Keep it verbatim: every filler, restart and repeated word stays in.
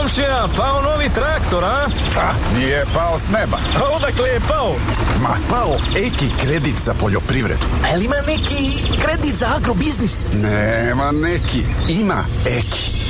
komšija, pao novi traktor, a? Ha, nije pao s neba. A odakle je pao? Ma, pao Eki kredit za poljoprivredu. A li ima neki kredit za agrobiznis? Nema neki, ima Eki.